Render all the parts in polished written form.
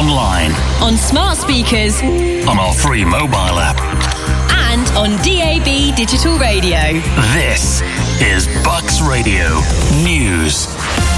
online, on smart speakers, on our free mobile app, and on DAB digital radio. This is Bucks Radio News.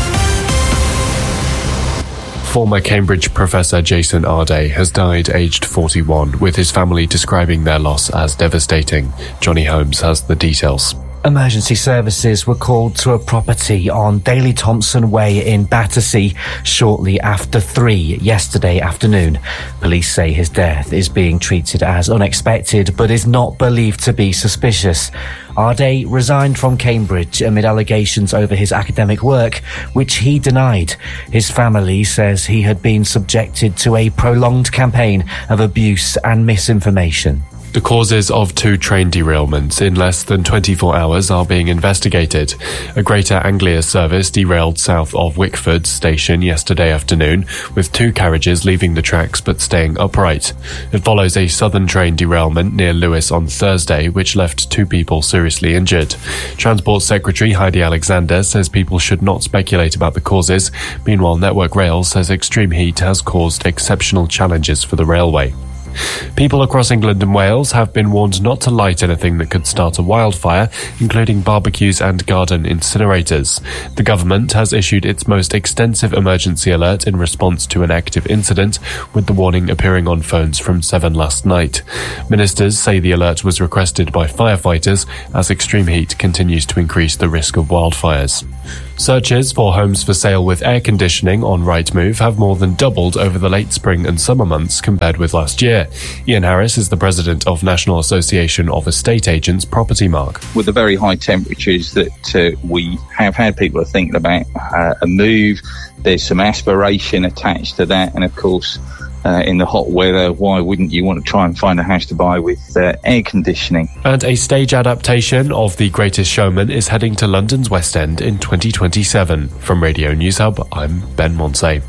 Former Cambridge professor Jason Arday has died aged 41, with his family describing their loss as devastating. Johnny Holmes has the details. Emergency services were called to a property on Daley Thompson Way in Battersea shortly after 3 yesterday afternoon. Police say his death is being treated as unexpected but is not believed to be suspicious. Arday resigned from Cambridge amid allegations over his academic work, which he denied. His family says he had been subjected to a prolonged campaign of abuse and misinformation. The causes of 2 train derailments in less than 24 hours are being investigated. A Greater Anglia service derailed south of Wickford station yesterday afternoon, with 2 carriages leaving the tracks but staying upright. It follows a Southern train derailment near Lewes on Thursday, which left 2 people seriously injured. Transport Secretary Heidi Alexander says people should not speculate about the causes. Meanwhile, Network Rail says extreme heat has caused exceptional challenges for the railway. People across England and Wales have been warned not to light anything that could start a wildfire, including barbecues and garden incinerators. The government has issued its most extensive emergency alert in response to an active incident, with the warning appearing on phones from 7 last night. Ministers say the alert was requested by firefighters as extreme heat continues to increase the risk of wildfires. Searches for homes for sale with air conditioning on Rightmove have more than doubled over the late spring and summer months compared with last year. Ian Harris is the president of National Association of Estate Agents Property Mark. With the very high temperatures that we have had, people are thinking about a move. There's some aspiration attached to that, and of course in the hot weather, why wouldn't you want to try and find a house to buy with air conditioning? And a stage adaptation of The Greatest Showman is heading to London's West End in 2027. From Radio News Hub, I'm Ben Monsey.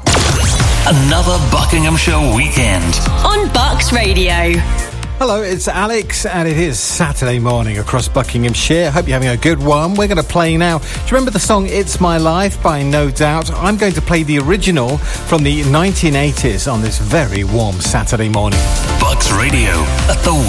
Another Buckinghamshire weekend On Bucks Radio. Hello, it's Alex, and it is Saturday morning across Buckinghamshire. Hope you're having a good one. We're going to play now. Do you remember the song It's My Life by No Doubt? I'm going to play the original from the 1980s on this very warm Saturday morning. Bucks Radio at the